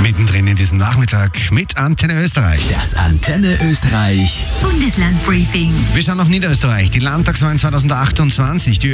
Mittendrin in diesem Nachmittag mit Antenne Österreich. Das Antenne Österreich Bundeslandbriefing. Wir schauen auf Niederösterreich. Die Landtagswahlen 2028. Die